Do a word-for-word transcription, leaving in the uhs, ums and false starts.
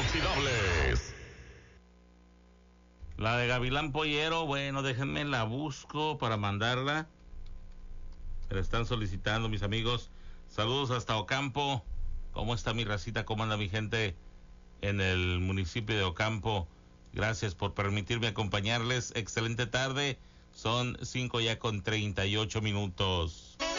inoxidables. La de Gavilán Pollero, bueno, déjenme la busco para mandarla. Me la están solicitando mis amigos. Saludos hasta Ocampo. ¿Cómo está mi racita? ¿Cómo anda mi gente en el municipio de Ocampo? Gracias por permitirme acompañarles. Excelente tarde. Son cinco ya con treinta y ocho minutos.